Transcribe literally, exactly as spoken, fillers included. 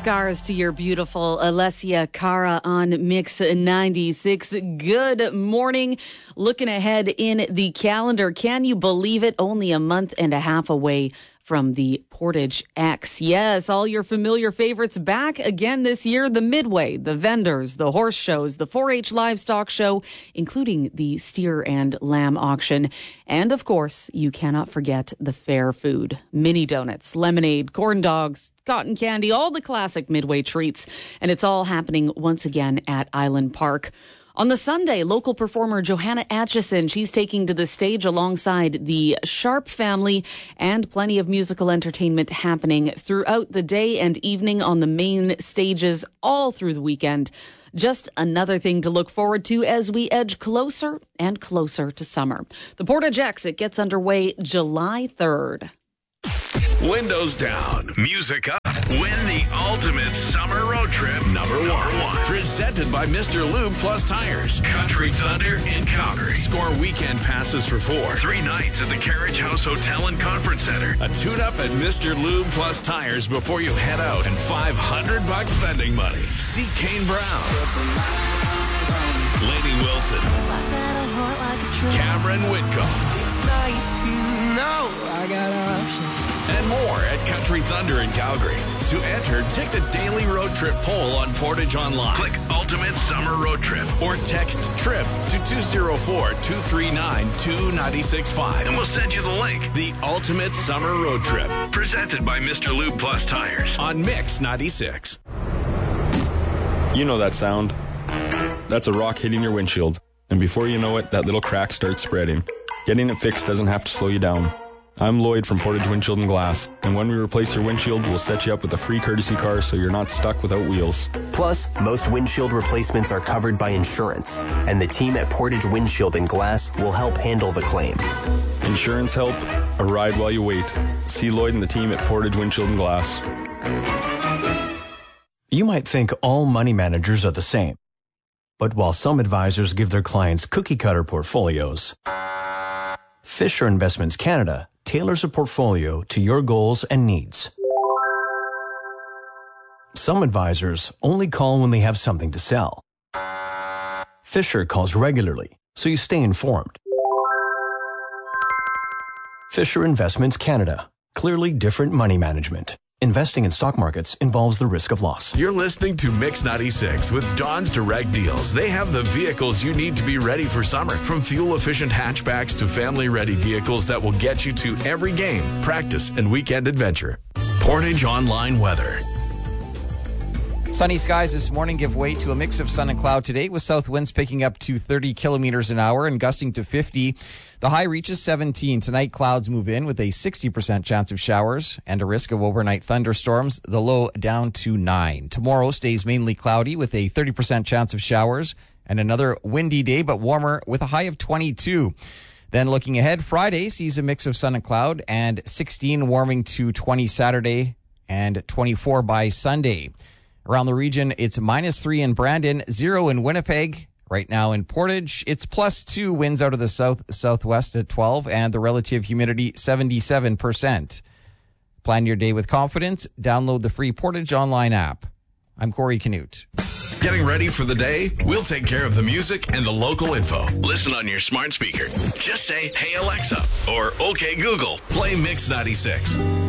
Scars to your beautiful Alessia Cara on Mix ninety-six. Good morning. Looking ahead in the calendar, can you believe it? Only a month and a half away from the Portage X. Yes, all your familiar favorites back again this year. The Midway, the vendors, the horse shows, the four H livestock show, including the steer and lamb auction. And of course, you cannot forget the fair food. Mini donuts, lemonade, corn dogs, cotton candy, all the classic Midway treats. And it's all happening once again at Island Park. On the Sunday, local performer Johanna Atchison, she's taking to the stage alongside the Sharp family, and plenty of musical entertainment happening throughout the day and evening on the main stages all through the weekend. Just another thing to look forward to as we edge closer and closer to summer. The Portage X, it gets underway July third. Windows down, music up. Win the ultimate summer road trip number one. Number one. Presented by Mister Lube Plus Tires. Country Thunder in Calgary. Score weekend passes for four. Three nights at the Carriage House Hotel and Conference Center. A tune-up at Mister Lube Plus Tires before you head out. And five hundred bucks spending money. See Kane Brown. Lainey Wilson. Cameron Whitcomb. It's nice to know I got options. And more at Country Thunder in Calgary. To enter, take the daily road trip poll on Portage Online. Click Ultimate Summer Road Trip or text TRIP to two zero four, two three nine, two nine six five and we'll send you the link. The Ultimate Summer Road Trip. Presented by Mister Lube Plus Tires on Mix ninety-six. You know that sound. That's a rock hitting your windshield. And before you know it, that little crack starts spreading. Getting it fixed doesn't have to slow you down. I'm Lloyd from Portage Windshield and Glass, and when we replace your windshield, we'll set you up with a free courtesy car so you're not stuck without wheels. Plus, most windshield replacements are covered by insurance, and the team at Portage Windshield and Glass will help handle the claim. Insurance help, a ride while you wait. See Lloyd and the team at Portage Windshield and Glass. You might think all money managers are the same. But while some advisors give their clients cookie-cutter portfolios, Fisher Investments Canada tailors a portfolio to your goals and needs. Some advisors only call when they have something to sell. Fisher calls regularly, so you stay informed. Fisher Investments Canada. Clearly different money management. Investing in stock markets involves the risk of loss. You're listening to Mix ninety-six with Don's Direct Deals. They have the vehicles you need to be ready for summer. From fuel-efficient hatchbacks to family-ready vehicles that will get you to every game, practice, and weekend adventure. Portage Online Weather. Sunny skies this morning give way to a mix of sun and cloud today, with south winds picking up to thirty kilometers an hour and gusting to fifty. The high reaches seventeen. Tonight, clouds move in with a sixty percent chance of showers and a risk of overnight thunderstorms. The low down to nine. Tomorrow stays mainly cloudy with a thirty percent chance of showers and another windy day, but warmer with a high of twenty-two. Then looking ahead, Friday sees a mix of sun and cloud and sixteen warming to twenty Saturday and twenty-four by Sunday. Around the region, it's minus three in Brandon, zero in Winnipeg. Right now in Portage, it's plus two, winds out of the south-southwest at twelve, and the relative humidity seventy-seven percent. Plan your day with confidence. Download the free Portage Online app. I'm Corey Canute. Getting ready for the day? We'll take care of the music and the local info. Listen on your smart speaker. Just say, "Hey Alexa," or "Okay Google, play Mix ninety-six."